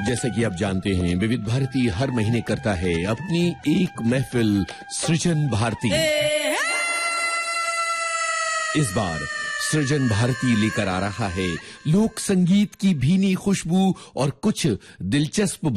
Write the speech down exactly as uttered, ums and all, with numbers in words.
जैसा कि आप जानते हैं, विविध भारती हर महीने करता है अपनी एक महफिल सृजन भारती। इस बार सृजन भारती लेकर आ रहा है लोक संगीत की भीनी खुशबू और कुछ दिलचस्प